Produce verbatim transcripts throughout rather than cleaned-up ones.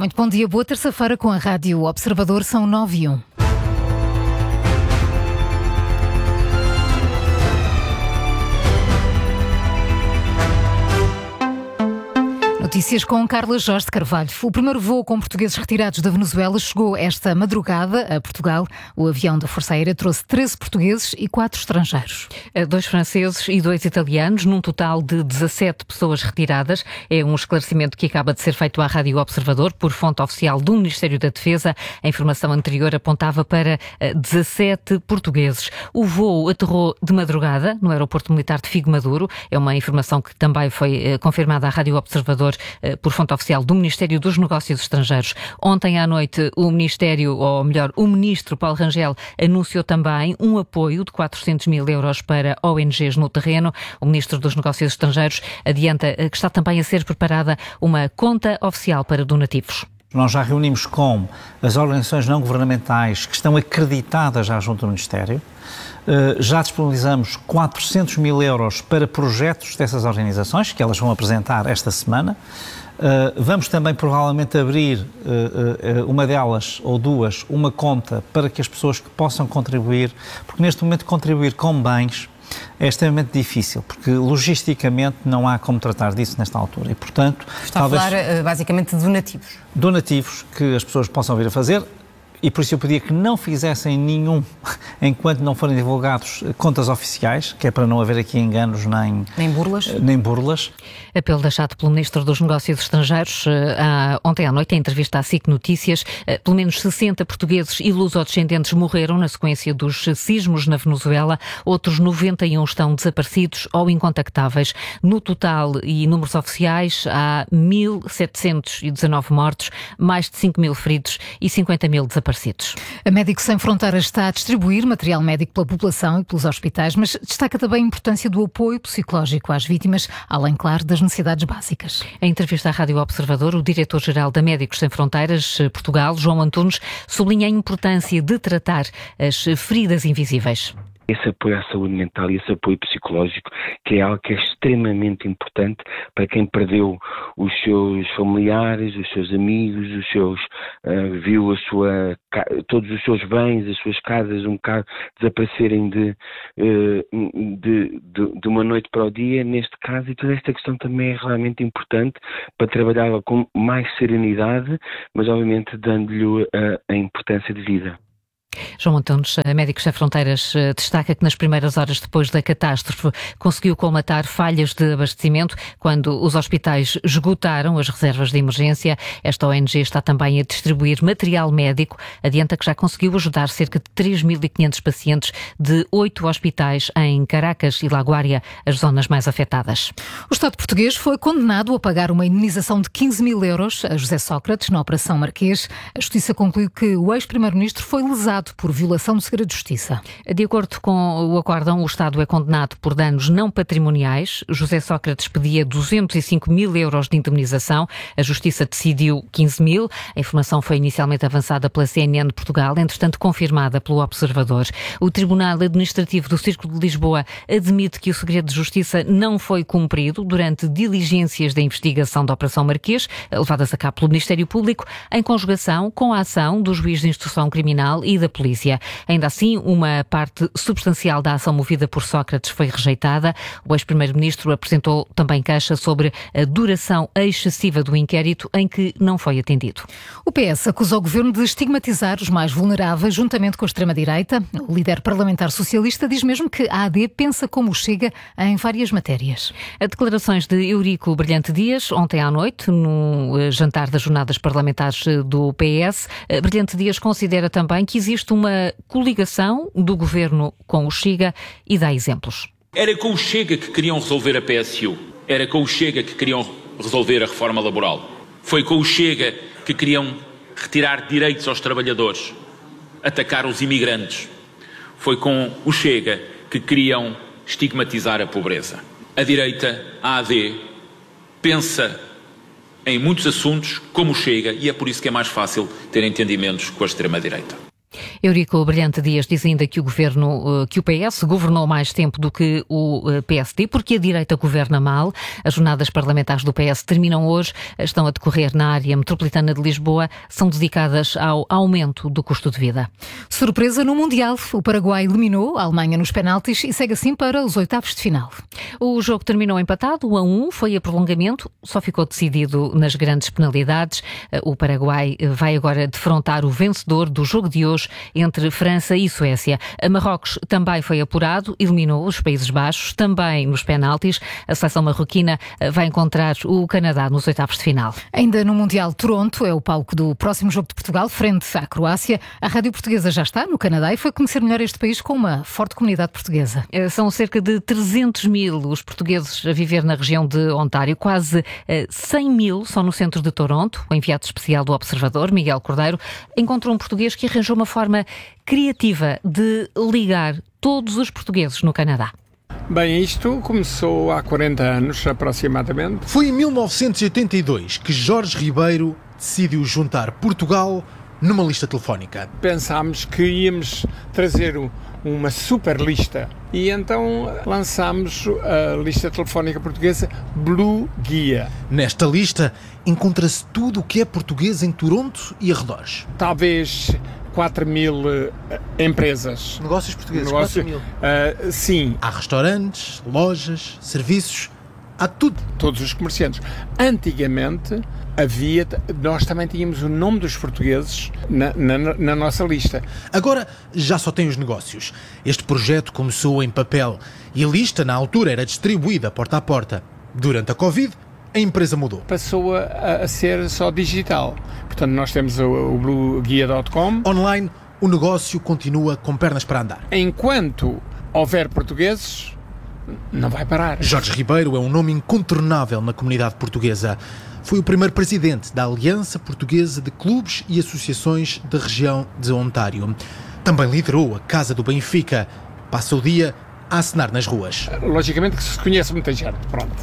Muito bom dia, boa terça-feira com a Rádio Observador, são nove e um. Notícias com Carla Jorge de Carvalho. O primeiro voo com portugueses retirados da Venezuela chegou esta madrugada a Portugal. O avião da Força Aérea trouxe treze portugueses e quatro estrangeiros. Dois franceses e dois italianos, num total de dezassete pessoas retiradas. É um esclarecimento que acaba de ser feito à Rádio Observador por fonte oficial do Ministério da Defesa. A informação anterior apontava para dezassete portugueses. O voo aterrou de madrugada no aeroporto militar de Figo Maduro. É uma informação que também foi confirmada à Rádio Observador por fonte oficial do Ministério dos Negócios Estrangeiros. Ontem à noite o Ministério, ou melhor, o Ministro Paulo Rangel anunciou também um apoio de quatrocentos mil euros para O N Gs no terreno. O Ministro dos Negócios Estrangeiros adianta que está também a ser preparada uma conta oficial para donativos. Nós já reunimos com as organizações não governamentais que estão acreditadas já junto do Ministério. Já disponibilizamos quatrocentos mil euros para projetos dessas organizações, que elas vão apresentar esta semana. Vamos também provavelmente abrir uma delas, ou duas, uma conta para que as pessoas que possam contribuir, porque neste momento contribuir com bens é extremamente difícil, porque logisticamente não há como tratar disso nesta altura e, portanto... Está talvez, a falar basicamente de donativos. Donativos que as pessoas possam vir a fazer. E por isso eu pedia que não fizessem nenhum, enquanto não forem divulgados contas oficiais, que é para não haver aqui enganos nem... Nem burlas. Nem burlas. Apelo deixado pelo Ministro dos Negócios Estrangeiros uh, ontem à noite, em entrevista à S I C Notícias. Uh, pelo menos sessenta portugueses e lusodescendentes morreram na sequência dos sismos na Venezuela. Outros noventa e um estão desaparecidos ou incontactáveis. No total e números oficiais, há mil setecentos e dezanove mortos, mais de cinco mil feridos e cinquenta mil desaparecidos. A Médicos Sem Fronteiras está a distribuir material médico pela população e pelos hospitais, mas destaca também a importância do apoio psicológico às vítimas, além, claro, das necessidades básicas. Em entrevista à Rádio Observador, o diretor-geral da Médicos Sem Fronteiras, Portugal, João Antunes, sublinha a importância de tratar as feridas invisíveis. Esse apoio à saúde mental e esse apoio psicológico, que é algo que é extremamente importante para quem perdeu os seus familiares, os seus amigos, os seus, uh, viu a sua, todos os seus bens, as suas casas um bocado desaparecerem de, uh, de, de, de uma noite para o dia, neste caso, e toda esta questão também é realmente importante para trabalhá-la com mais serenidade, mas obviamente dando-lhe a, a importância de vida. João Antunes, Médicos Sem Fronteiras, destaca que nas primeiras horas depois da catástrofe conseguiu colmatar falhas de abastecimento quando os hospitais esgotaram as reservas de emergência. Esta O N G está também a distribuir material médico. Adianta que já conseguiu ajudar cerca de três mil e quinhentos pacientes de oito hospitais em Caracas e Laguária, as zonas mais afetadas. O Estado português foi condenado a pagar uma indenização de quinze mil euros a José Sócrates na Operação Marquês. A Justiça concluiu que o ex-primeiro-ministro foi lesado por violação do segredo de justiça. De acordo com o acórdão, o Estado é condenado por danos não patrimoniais. José Sócrates pedia duzentos e cinco mil euros de indemnização. A Justiça decidiu quinze mil. A informação foi inicialmente avançada pela C N N de Portugal, entretanto confirmada pelo Observador. O Tribunal Administrativo do Círculo de Lisboa admite que o segredo de justiça não foi cumprido durante diligências da investigação da Operação Marquês, levadas a cabo pelo Ministério Público, em conjugação com a ação do juiz de instrução criminal e da polícia. Ainda assim, uma parte substancial da ação movida por Sócrates foi rejeitada. O ex-primeiro-ministro apresentou também queixa sobre a duração excessiva do inquérito em que não foi atendido. O P S acusa o governo de estigmatizar os mais vulneráveis juntamente com a extrema-direita. O líder parlamentar socialista diz mesmo que a A D pensa como o Chega em várias matérias. As declarações de Eurico Brilhante Dias, ontem à noite, no jantar das jornadas parlamentares do P S, Brilhante Dias considera também que existe uma coligação do governo com o Chega e dá exemplos. Era com o Chega que queriam resolver a P S U. Era com o Chega que queriam resolver a reforma laboral. Foi com o Chega que queriam retirar direitos aos trabalhadores, atacar os imigrantes. Foi com o Chega que queriam estigmatizar a pobreza. A direita, a A D, pensa em muitos assuntos como o Chega e é por isso que é mais fácil ter entendimentos com a extrema-direita. Eurico Brilhante Dias diz ainda que o governo, que o P S governou mais tempo do que o P S D, porque a direita governa mal. As jornadas parlamentares do P S terminam hoje, estão a decorrer na área metropolitana de Lisboa, são dedicadas ao aumento do custo de vida. Surpresa no Mundial. O Paraguai eliminou a Alemanha nos penaltis e segue assim para os oitavos de final. O jogo terminou empatado, a um, foi a prolongamento, só ficou decidido nas grandes penalidades. O Paraguai vai agora defrontar o vencedor do jogo de hoje entre França e Suécia. A Marrocos também foi apurado, eliminou os Países Baixos, também nos penaltis. A seleção marroquina vai encontrar o Canadá nos oitavos de final. Ainda no Mundial, Toronto é o palco do próximo jogo de Portugal, frente à Croácia. A Rádio Portuguesa já está no Canadá e foi conhecer melhor este país com uma forte comunidade portuguesa. São cerca de trezentos mil os portugueses a viver na região de Ontário, quase cem mil só no centro de Toronto. O enviado especial do Observador, Miguel Cordeiro, encontrou um português que arranjou uma forma criativa de ligar todos os portugueses no Canadá. Bem, isto começou há quarenta anos, aproximadamente. Foi em mil novecentos e oitenta e dois que Jorge Ribeiro decidiu juntar Portugal numa lista telefónica. Pensámos que íamos trazer uma super lista e então lançámos a lista telefónica portuguesa Blue Guia. Nesta lista encontra-se tudo o que é português em Toronto e arredores. Talvez quatro mil uh, empresas. Negócios portugueses, Negócio, quatro mil. Uh, sim. Há restaurantes, lojas, serviços, há tudo. Todos os comerciantes. Antigamente havia, nós também tínhamos o nome dos portugueses na, na, na nossa lista. Agora já só tem os negócios. Este projeto começou em papel e a lista na altura era distribuída porta a porta. Durante a Covid, a empresa mudou. Passou a, a ser só digital. Portanto, nós temos o, o blue guia ponto com. Online, o negócio continua com pernas para andar. Enquanto houver portugueses, não vai parar. Jorge Ribeiro é um nome incontornável na comunidade portuguesa. Foi o primeiro presidente da Aliança Portuguesa de Clubes e Associações da região de Ontário. Também liderou a Casa do Benfica. Passa o dia a acenar nas ruas. Logicamente que se conhece muita gente, pronto.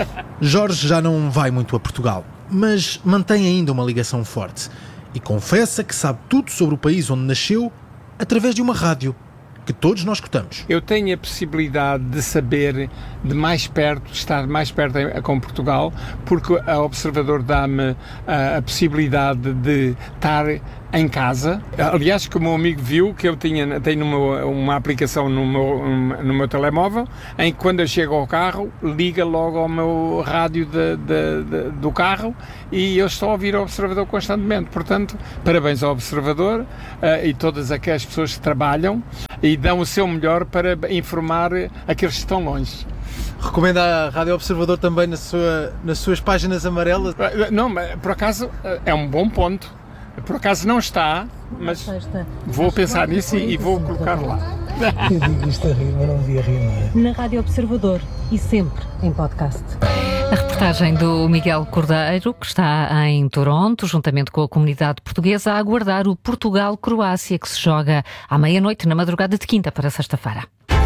Jorge já não vai muito a Portugal, mas mantém ainda uma ligação forte e confessa que sabe tudo sobre o país onde nasceu através de uma rádio que todos nós escutamos. Eu tenho a possibilidade de saber de mais perto, estar mais perto com Portugal, porque a Observador dá-me a, a possibilidade de estar em casa. Aliás, que o meu amigo viu que eu tinha, tenho uma, uma aplicação no meu, no meu telemóvel, em que quando eu chego ao carro, liga logo ao meu rádio de, de, de, do carro e eu estou a ouvir o Observador constantemente. Portanto, parabéns ao Observador uh, e todas aquelas pessoas que trabalham e dão o seu melhor para informar aqueles que estão longe. Recomenda a Rádio Observador também na sua, nas suas páginas amarelas? Não, por acaso é um bom ponto. Por acaso não está, mas vou pensar nisso e, e vou colocar lá. Eu digo isto a rir, mas não devia rir, não é? Na Rádio Observador e sempre em podcast. A reportagem do Miguel Cordeiro, que está em Toronto, juntamente com a comunidade portuguesa, a aguardar o Portugal-Croácia, que se joga à meia-noite, na madrugada de quinta para sexta-feira.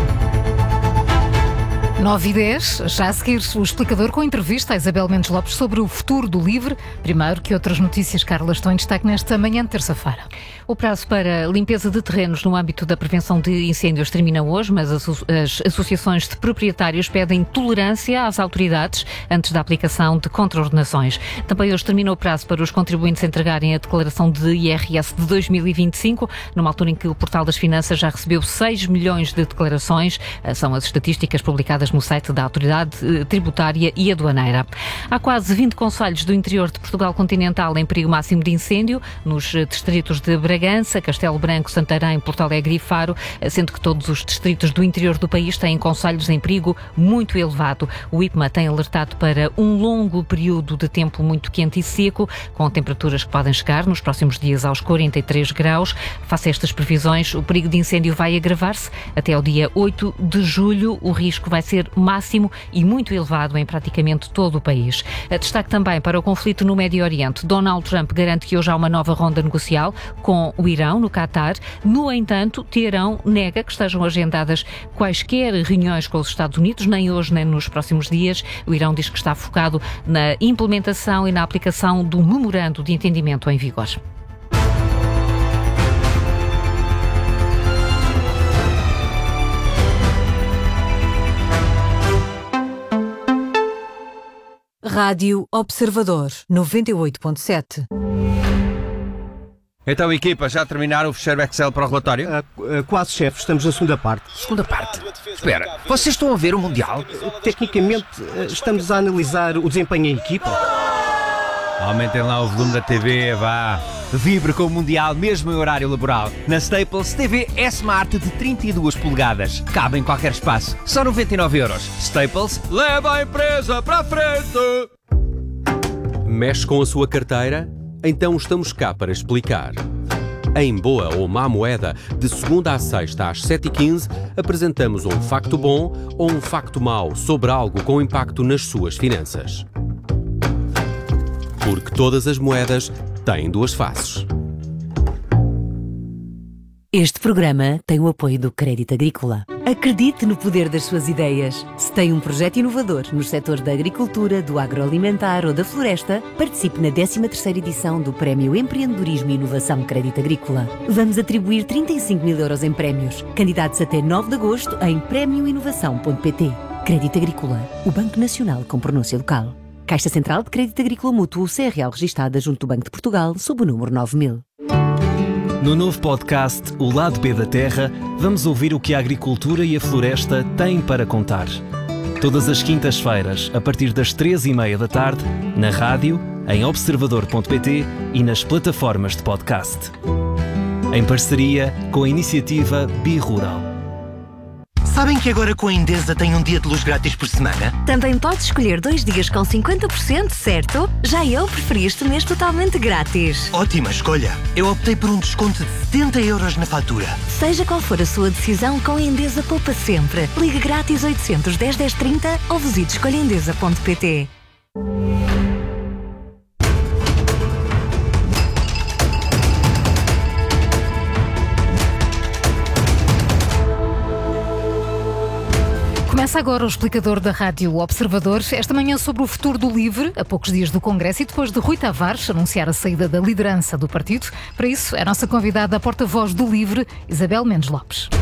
nove e dez, já a seguir o explicador com entrevista a Isabel Mendes Lopes sobre o futuro do LIVRE. Primeiro, que outras notícias, Carla, estão em destaque nesta manhã de terça-feira? O prazo para limpeza de terrenos no âmbito da prevenção de incêndios termina hoje, mas as associações de proprietários pedem tolerância às autoridades antes da aplicação de contraordenações. Também hoje termina o prazo para os contribuintes entregarem a declaração de I R S de dois mil e vinte e cinco, numa altura em que o Portal das Finanças já recebeu seis milhões de declarações. São as estatísticas publicadas no site da Autoridade Tributária e Aduaneira. Há quase vinte concelhos do interior de Portugal continental em perigo máximo de incêndio, nos distritos de Bragança, Castelo Branco, Santarém, Porto Alegre e Faro, sendo que todos os distritos do interior do país têm concelhos em perigo muito elevado. O I P M A tem alertado para um longo período de tempo muito quente e seco, com temperaturas que podem chegar nos próximos dias aos quarenta e três graus. Face a estas previsões, o perigo de incêndio vai agravar-se. Até ao dia oito de julho, o risco vai ser máximo e muito elevado em praticamente todo o país. Destaque também para o conflito no Médio Oriente. Donald Trump garante que hoje há uma nova ronda negocial com o Irão, no Qatar. No entanto, Teherão nega que estejam agendadas quaisquer reuniões com os Estados Unidos, nem hoje nem nos próximos dias. O Irão diz que está focado na implementação e na aplicação do memorando de entendimento em vigor. Rádio Observador, noventa e oito ponto sete. Então, equipa, já terminaram o fecheiro Excel para o relatório? Uh, uh, quase, chefe. Estamos na segunda parte. Segunda parte? Espera, vocês estão a ver o Mundial? Uh, tecnicamente, uh, estamos a analisar o desempenho em equipa. Aumentem lá o volume da T V, vá. Vibre com o Mundial, mesmo em horário laboral. Na Staples, T V S-Smart de trinta e duas polegadas. Cabe em qualquer espaço. Só noventa e nove euros. Staples, leva a empresa para a frente! Mexe com a sua carteira? Então estamos cá para explicar. Em Boa ou Má Moeda, de segunda a sexta às sete e quinze, apresentamos um facto bom ou um facto mau sobre algo com impacto nas suas finanças. Porque todas as moedas têm duas faces. Este programa tem o apoio do Crédito Agrícola. Acredite no poder das suas ideias. Se tem um projeto inovador nos setores da agricultura, do agroalimentar ou da floresta, participe na décima terceira edição do Prémio Empreendedorismo e Inovação Crédito Agrícola. Vamos atribuir trinta e cinco mil euros em prémios. Candidatos até nove de agosto em prémio inovação ponto pt. Crédito Agrícola, o Banco Nacional com pronúncia local. Caixa Central de Crédito Agrícola Mútuo, C R L registada junto do Banco de Portugal, sob o número nove mil. No novo podcast O Lado B da Terra, vamos ouvir o que a agricultura e a floresta têm para contar. Todas as quintas-feiras, a partir das três e meia da tarde, na rádio, em observador ponto pt e nas plataformas de podcast. Em parceria com a iniciativa Bi-Rural. Sabem que agora com a Endesa tem um dia de luz grátis por semana? Também podes escolher dois dias com cinquenta por cento, certo? Já eu preferi este mês totalmente grátis. Ótima escolha! Eu optei por um desconto de setenta euros na fatura. Seja qual for a sua decisão, com a Endesa poupa sempre. Ligue grátis oitocentos, dez, dez, trinta ou visite escolha endesa ponto pt. Começa agora o explicador da Rádio Observador, esta manhã sobre o futuro do LIVRE, a poucos dias do Congresso e depois de Rui Tavares anunciar a saída da liderança do partido. Para isso, é a nossa convidada, a porta-voz do LIVRE, Isabel Mendes Lopes.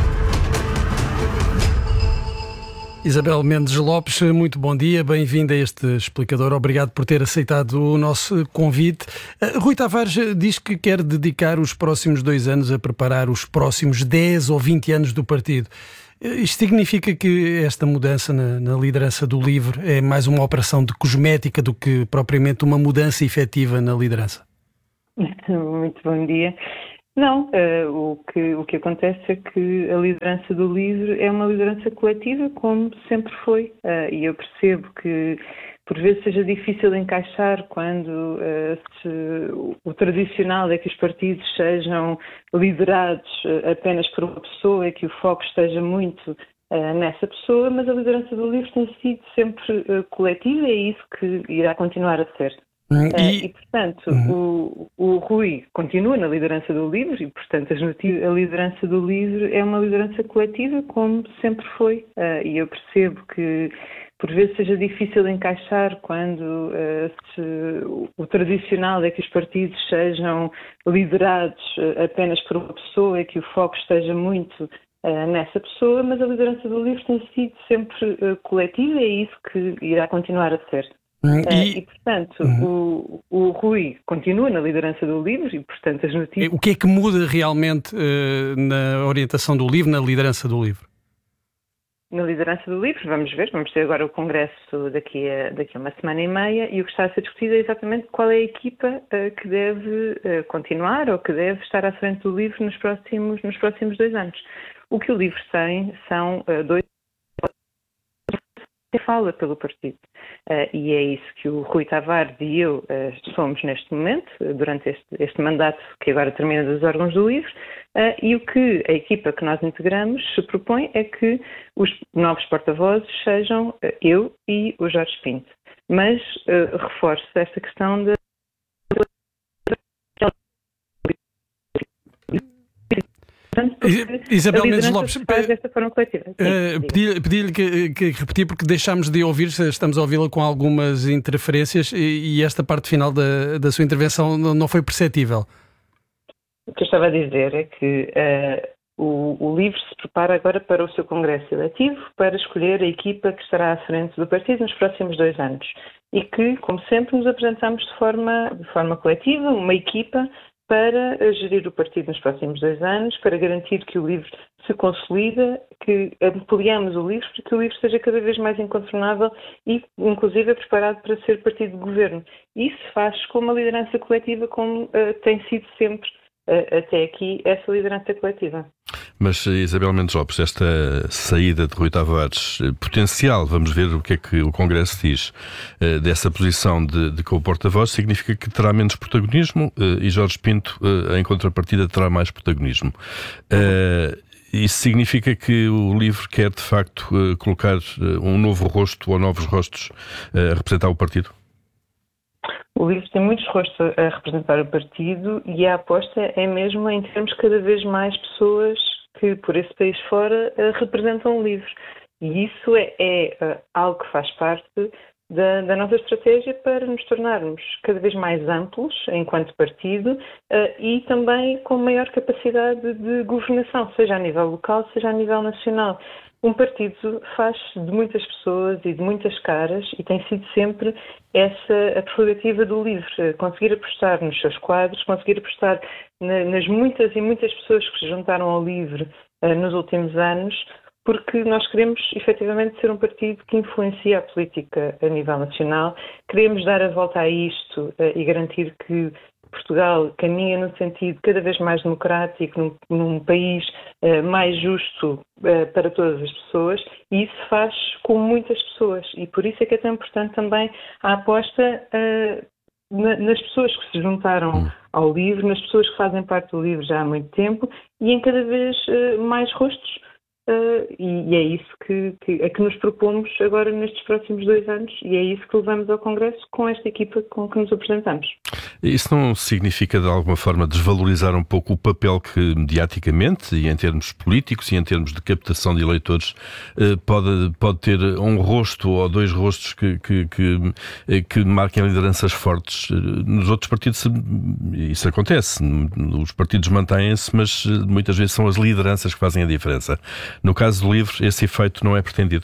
Isabel Mendes Lopes, muito bom dia, bem-vinda a este explicador, obrigado por ter aceitado o nosso convite. Rui Tavares diz que quer dedicar os próximos dois anos a preparar os próximos dez ou vinte anos do partido. Isto significa que esta mudança na, na liderança do LIVRE é mais uma operação de cosmética do que propriamente uma mudança efetiva na liderança? Muito bom dia. Não, uh, o, que, o que acontece é que a liderança do LIVRE é uma liderança coletiva, como sempre foi, uh, e eu percebo que por vezes seja difícil encaixar quando uh, se, o, o tradicional é que os partidos sejam liderados uh, apenas por uma pessoa e que o foco esteja muito uh, nessa pessoa, mas a liderança do LIVRE tem sido sempre uh, coletiva e é isso que irá continuar a ser. Hum, e... Uh, e, portanto, uhum. o, o Rui continua na liderança do LIVRE e, portanto, as notícias, a liderança do LIVRE é uma liderança coletiva, como sempre foi, uh, e eu percebo que por vezes seja difícil encaixar quando uh, se, o, o tradicional é que os partidos sejam liderados uh, apenas por uma pessoa e que o foco esteja muito uh, nessa pessoa, mas a liderança do LIVRE tem sido sempre uh, coletiva e é isso que irá continuar a ser. Hum, e... Uh, e, portanto, uhum. o, o Rui continua na liderança do LIVRE e, portanto, as notícias... O que é que muda realmente uh, na orientação do LIVRE, na liderança do LIVRE? Na liderança do LIVRE, vamos ver, vamos ter agora o Congresso daqui a, daqui a uma semana e meia e o que está a ser discutido é exatamente qual é a equipa uh, que deve uh, continuar ou que deve estar à frente do LIVRE nos próximos, nos próximos dois anos. O que o LIVRE tem são uh, dois que fala pelo partido uh, e é isso que o Rui Tavares e eu uh, somos neste momento, uh, durante este, este mandato que agora termina dos órgãos do LIVRE. Uh, e o que a equipa que nós integramos se propõe é que os novos porta-vozes sejam uh, eu e o Jorge Pinto. Mas uh, reforço esta questão da... Isabel Mendes Lopes, desta forma coletiva. Uh, pedi-lhe pedi que, que repetir porque deixámos de ouvir, estamos a ouvi-la com algumas interferências e, e esta parte final da, da sua intervenção não, não foi perceptível. O que eu estava a dizer é que uh, o, o LIVRE se prepara agora para o seu congresso eletivo para escolher a equipa que estará à frente do partido nos próximos dois anos. e que, como sempre, nos apresentamos de forma, de forma coletiva, uma equipa, para gerir o partido nos próximos dois anos, para garantir que o LIVRE se consolida, que ampliamos o LIVRE, para que o LIVRE seja cada vez mais incontornável e, inclusive, preparado para ser partido de governo. Isso faz com uma liderança coletiva como uh, tem sido sempre uh, até aqui essa liderança coletiva. Mas, Isabel Mendes Lopes, esta saída de Rui Tavares, potencial, vamos ver o que é que o Congresso diz dessa posição de, de co-porta-voz, significa que terá menos protagonismo e Jorge Pinto, em contrapartida, terá mais protagonismo. Uh, Isso significa que o LIVRE quer, de facto, colocar um novo rosto ou novos rostos a representar o partido? O LIVRE tem muitos rostos a representar o partido e a aposta é mesmo em termos cada vez mais pessoas que, por esse país fora, representam o LIVRE. E isso é, é algo que faz parte da, da nossa estratégia para nos tornarmos cada vez mais amplos enquanto partido e também com maior capacidade de governação, seja a nível local, seja a nível nacional. Um partido faz de muitas pessoas e de muitas caras e tem sido sempre essa a prerrogativa do LIVRE, conseguir apostar nos seus quadros, conseguir apostar na, nas muitas e muitas pessoas que se juntaram ao LIVRE uh, nos últimos anos, porque nós queremos efetivamente ser um partido que influencia a política a nível nacional, queremos dar a volta a isto uh, e garantir que Portugal caminha num sentido cada vez mais democrático, num, num país uh, mais justo uh, para todas as pessoas, e isso faz com muitas pessoas, e por isso é que é tão importante também a aposta uh, na, nas pessoas que se juntaram ao LIVRE, nas pessoas que fazem parte do LIVRE já há muito tempo, e em cada vez uh, mais rostos. Uh, e, e é isso que, que, é que nos propomos agora nestes próximos dois anos e é isso que levamos ao Congresso com esta equipa com que nos apresentamos. Isso não significa de alguma forma desvalorizar um pouco o papel que mediaticamente e em termos políticos e em termos de captação de eleitores uh, pode, pode ter um rosto ou dois rostos que, que, que, que marquem lideranças fortes? Nos outros partidos isso acontece, os partidos mantêm-se, mas muitas vezes são as lideranças que fazem a diferença. No caso do LIVRE, esse efeito não é pretendido?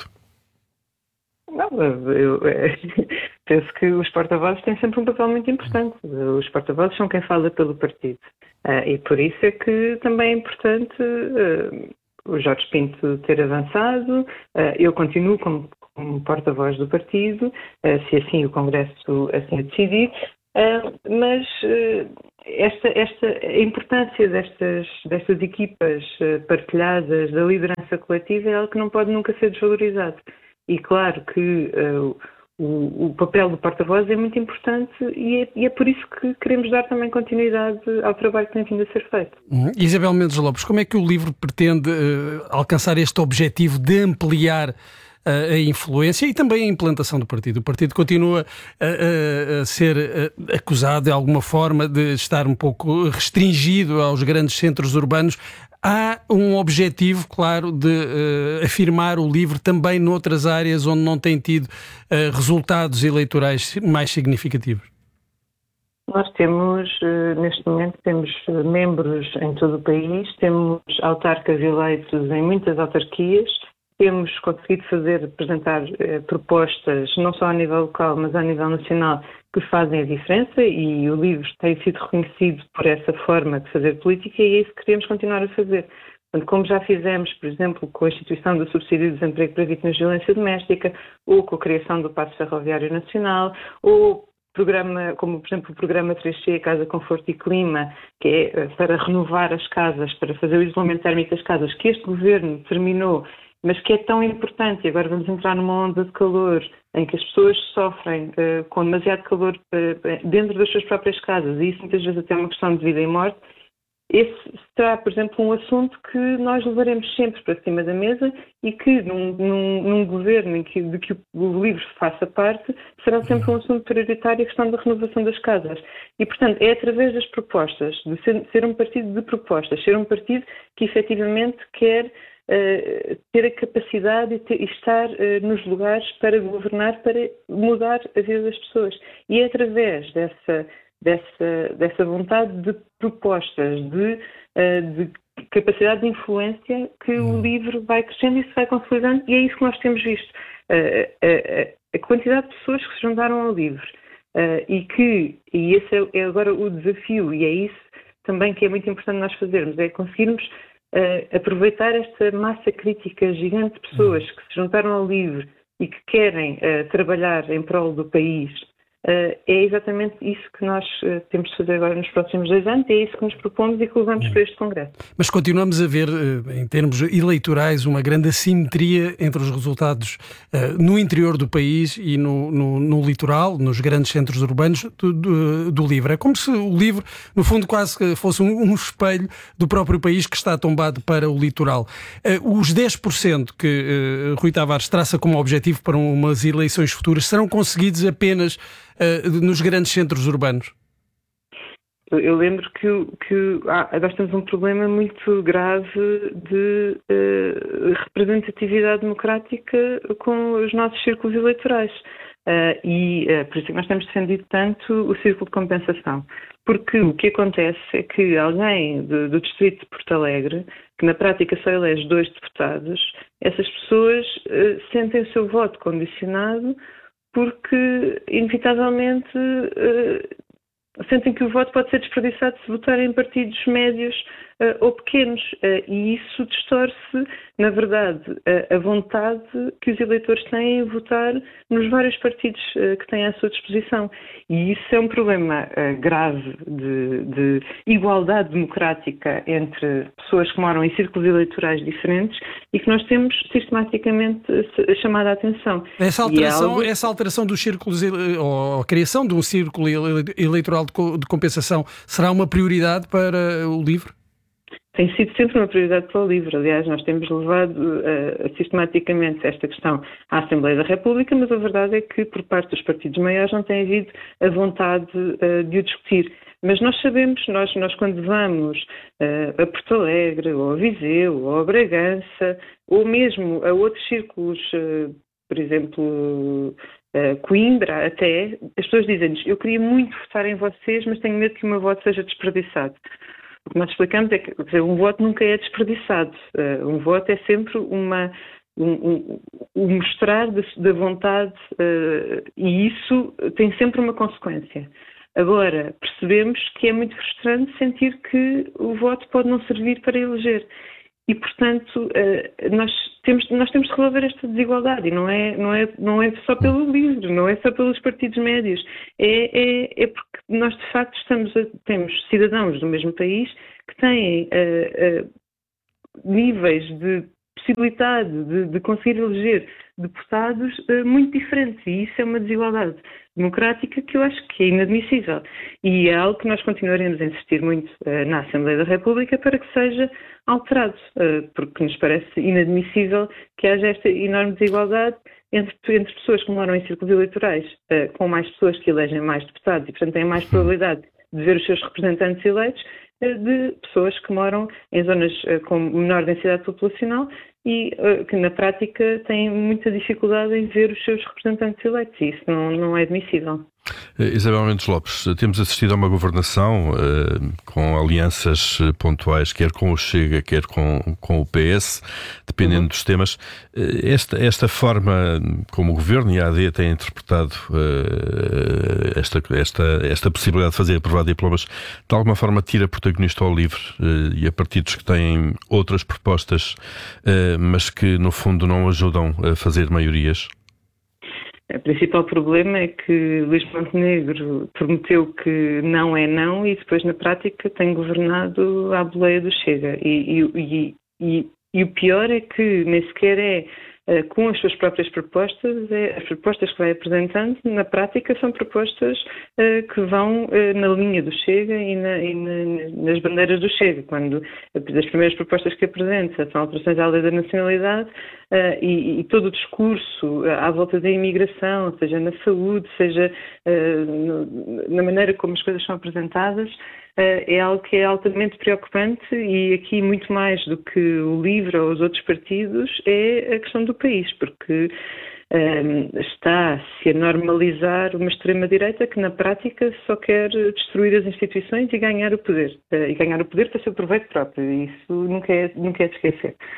Não, eu, eu penso que os porta-vozes têm sempre um papel muito importante. Os porta-vozes são quem fala pelo partido. Uh, e por isso é que também é importante uh, o Jorge Pinto ter avançado. Uh, eu continuo como, como porta-voz do partido, uh, se assim o Congresso assim o decidir. Uh, mas uh, esta, esta, a importância destas, destas equipas uh, partilhadas, da liderança coletiva, é algo que não pode nunca ser desvalorizado. E claro que uh, o, o papel do porta-voz é muito importante e é, e é por isso que queremos dar também continuidade ao trabalho que tem vindo a ser feito. Uhum. Isabel Mendes Lopes, como é que o LIVRE pretende uh, alcançar este objetivo de ampliar a influência e também a implantação do partido? O partido continua a, a, a ser acusado de alguma forma de estar um pouco restringido aos grandes centros urbanos. Há um objetivo, claro, de uh, afirmar o LIVRE também noutras áreas onde não tem tido uh, resultados eleitorais mais significativos? Nós temos, neste momento, temos membros em todo o país, temos autarcas eleitos em muitas autarquias. Temos conseguido fazer, apresentar eh, propostas, não só a nível local, mas a nível nacional, que fazem a diferença e o LIVRE tem sido reconhecido por essa forma de fazer política e é isso que queremos continuar a fazer. Portanto, como já fizemos, por exemplo, com a instituição do subsídio de desemprego para vítimas de violência doméstica, ou com a criação do Passo Ferroviário Nacional, ou programa, como por exemplo o programa três C, Casa Conforto e Clima, que é para renovar as casas, para fazer o isolamento térmico das casas, que este governo terminou, mas que é tão importante, e agora vamos entrar numa onda de calor em que as pessoas sofrem uh, com demasiado calor uh, dentro das suas próprias casas, e isso muitas vezes até é uma questão de vida e morte. Esse será, por exemplo, um assunto que nós levaremos sempre para cima da mesa e que num, num, num governo em que, de que o LIVRE faça parte, será sempre um assunto prioritário, a questão da renovação das casas. E, portanto, é através das propostas, de ser, ser um partido de propostas, ser um partido que efetivamente quer Uh, ter a capacidade de ter, estar uh, nos lugares para governar, para mudar a vida das pessoas. E é através dessa, dessa, dessa vontade de propostas, de, uh, de capacidade de influência que o LIVRE vai crescendo e se vai consolidando, e é isso que nós temos visto. Uh, uh, uh, a quantidade de pessoas que se juntaram ao LIVRE uh, e que, e esse é, é agora o desafio, e é isso também que é muito importante nós fazermos, é conseguirmos uh, aproveitar esta massa crítica gigante de pessoas que se juntaram ao LIVRE e que querem uh, trabalhar em prol do país. Uh, é exatamente isso que nós uh, temos de fazer agora nos próximos dois anos, e é isso que nos propomos e que levamos para este Congresso. Mas continuamos a ver, uh, em termos eleitorais, uma grande assimetria entre os resultados uh, no interior do país e no, no, no litoral, nos grandes centros urbanos do, do, do LIVRE. É como se o LIVRE, no fundo, quase fosse um, um espelho do próprio país que está tombado para o litoral. Uh, os dez por cento que uh, Rui Tavares traça como objetivo para umas eleições futuras serão conseguidos apenas Uh, nos grandes centros urbanos? Eu lembro que, que ah, nós temos um problema muito grave de uh, representatividade democrática com os nossos círculos eleitorais. Uh, e uh, por isso é que nós temos defendido tanto o círculo de compensação. Porque o que acontece é que alguém do, do distrito de Porto Alegre, que na prática só elege dois deputados, essas pessoas uh, sentem o seu voto condicionado porque, inevitavelmente, uh, sentem que o voto pode ser desperdiçado se votarem em partidos médios uh, ou pequenos. Uh, e isso distorce, na verdade, uh, a vontade que os eleitores têm em votar nos vários partidos uh, que têm à sua disposição. E isso é um problema uh, grave de, de igualdade democrática entre pessoas que moram em círculos eleitorais diferentes e que nós temos sistematicamente chamado a atenção. Essa alteração, algo... essa alteração dos círculos, ou a criação de um círculo eleitoral de compensação, será uma prioridade para o LIVRE? Tem sido sempre uma prioridade para o LIVRE. Aliás, nós temos levado uh, sistematicamente esta questão à Assembleia da República, mas a verdade é que, por parte dos partidos maiores, não tem havido a vontade uh, de o discutir. Mas nós sabemos, nós, nós quando vamos uh, a Porto Alegre, ou a Viseu, ou a Bragança, ou mesmo a outros círculos, uh, por exemplo, uh, Coimbra até, as pessoas dizem-nos, eu queria muito votar em vocês, mas tenho medo que o meu voto seja desperdiçado. O que nós explicamos é que, quer dizer, um voto nunca é desperdiçado. Uh, um voto é sempre uma, um, um, um mostrar da vontade uh, e isso tem sempre uma consequência. Agora, percebemos que é muito frustrante sentir que o voto pode não servir para eleger. E, portanto, uh, nós, temos, nós temos de resolver esta desigualdade. E não é, não é, não é só pelo LIVRE, não é só pelos partidos médios. É, é, é porque nós, de facto, estamos a, temos cidadãos do mesmo país que têm uh, uh, níveis de possibilidade de, de conseguir eleger deputados uh, muito diferentes. E isso é uma desigualdade democrática que eu acho que é inadmissível. E é algo que nós continuaremos a insistir muito uh, na Assembleia da República para que seja alterado, uh, porque nos parece inadmissível que haja esta enorme desigualdade entre, entre pessoas que moram em círculos eleitorais, uh, com mais pessoas que elegem mais deputados e, portanto, têm mais probabilidade de ver os seus representantes eleitos, uh, de pessoas que moram em zonas uh, com menor densidade populacional e uh, que, na prática, têm muita dificuldade em ver os seus representantes eleitos. E isso não, não é admissível. Isabel Mendes Lopes, temos assistido a uma governação uh, com alianças pontuais, quer com o Chega, quer com, com o P S, dependendo uhum. dos temas. Uh, esta, esta forma como o Governo e a A D têm interpretado uh, esta, esta, esta possibilidade de fazer aprovar diplomas, de alguma forma tira protagonista ao LIVRE uh, e a partidos que têm outras propostas, uh, mas que no fundo não ajudam a fazer maiorias? O principal problema é que Luís Montenegro prometeu que não é não e depois na prática tem governado à boleia do Chega. E, e, e, e, e o pior é que nem sequer é uh, com as suas próprias propostas, é, as propostas que vai apresentando na prática são propostas uh, que vão uh, na linha do Chega e, na, e na, nas bandeiras do Chega. Quando as primeiras propostas que apresenta são alterações à lei da nacionalidade, Uh, e, e todo o discurso uh, à volta da imigração, seja na saúde, seja uh, no, na maneira como as coisas são apresentadas, uh, é algo que é altamente preocupante e aqui muito mais do que o LIVRE ou os outros partidos é a questão do país, porque um, está-se a normalizar uma extrema-direita que na prática só quer destruir as instituições e ganhar o poder, uh, e ganhar o poder para seu proveito próprio, e isso nunca é, nunca é de esquecer.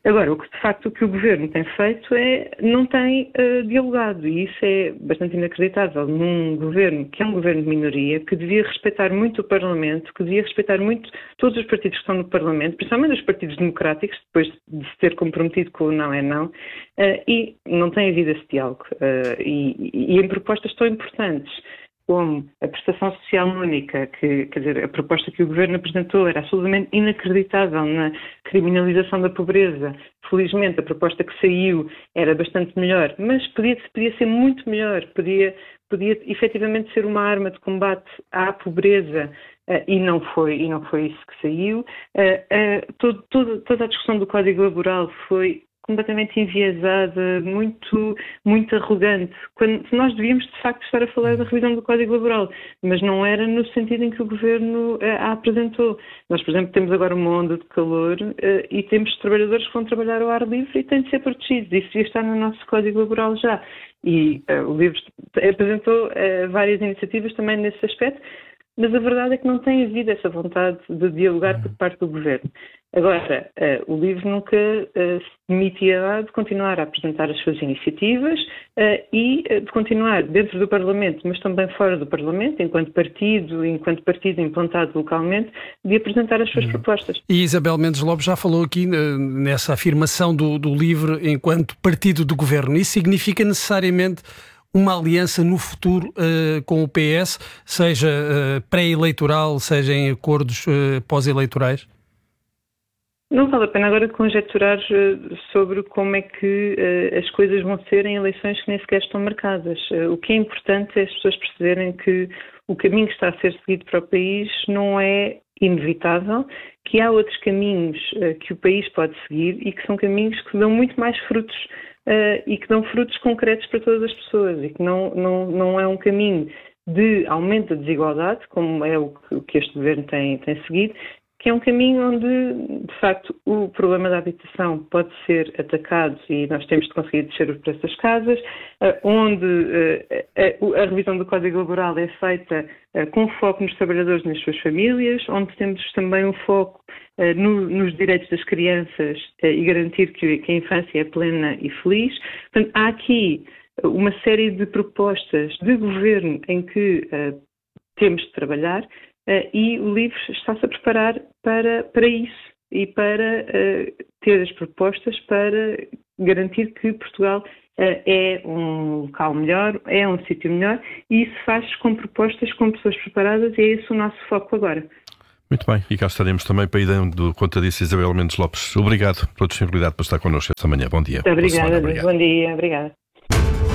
Agora, o que de facto o que o Governo tem feito é, não tem uh, dialogado, e isso é bastante inacreditável num Governo que é um Governo de minoria, que devia respeitar muito o Parlamento, que devia respeitar muito todos os partidos que estão no Parlamento, principalmente os partidos democráticos, depois de se ter comprometido com o não é não, uh, e não tem havido esse diálogo. Uh, e, e em propostas tão importantes como a prestação social única, que, quer dizer, a proposta que o Governo apresentou era absolutamente inacreditável na criminalização da pobreza. Felizmente, a proposta que saiu era bastante melhor, mas podia, podia ser muito melhor, podia, podia efetivamente ser uma arma de combate à pobreza, uh, e, não foi, e não foi isso que saiu. Uh, uh, todo, todo, toda a discussão do Código Laboral foi completamente enviesada, muito, muito arrogante, quando nós devíamos de facto estar a falar da revisão do Código Laboral, mas não era no sentido em que o Governo uh, a apresentou. Nós, por exemplo, temos agora uma onda de calor uh, e temos trabalhadores que vão trabalhar ao ar livre e têm de ser protegidos. Isso devia estar no nosso Código Laboral já. E uh, o livro apresentou uh, várias iniciativas também nesse aspecto, mas a verdade é que não tem havido essa vontade de dialogar por parte do Governo. Agora, uh, o LIVRE nunca uh, se demitirá de continuar a apresentar as suas iniciativas uh, e uh, de continuar dentro do Parlamento, mas também fora do Parlamento, enquanto partido, enquanto partido implantado localmente, de apresentar as suas propostas. E Isabel Mendes Lopes já falou aqui uh, nessa afirmação do, do LIVRE enquanto partido do Governo. Isso significa necessariamente uma aliança no futuro uh, com o P S, seja uh, pré-eleitoral, seja em acordos uh, pós-eleitorais? Não vale a pena agora conjecturar uh, sobre como é que uh, as coisas vão ser em eleições que nem sequer estão marcadas. Uh, o que é importante é as pessoas perceberem que o caminho que está a ser seguido para o país não é inevitável, que há outros caminhos uh, que o país pode seguir e que são caminhos que dão muito mais frutos uh, e que dão frutos concretos para todas as pessoas e que não, não, não é um caminho de aumento da desigualdade, como é o que, o que este governo tem, tem seguido, que é um caminho onde, de facto, o problema da habitação pode ser atacado e nós temos de conseguir descer o preço das casas, onde a revisão do Código Laboral é feita com foco nos trabalhadores e nas suas famílias, onde temos também um foco nos direitos das crianças e garantir que a infância é plena e feliz. Portanto, há aqui uma série de propostas de governo em que temos de trabalhar. Uh, e o LIVRE está-se a preparar para, para isso e para uh, ter as propostas para garantir que Portugal uh, é um local melhor, é um sítio melhor, e isso faz com propostas, com pessoas preparadas, e é esse o nosso foco agora. Muito bem, e cá estaremos também para ir dando conta disso, Isabel Mendes Lopes. Obrigado pela disponibilidade para estar connosco esta manhã. Bom dia. Muito obrigada, bom dia, obrigada.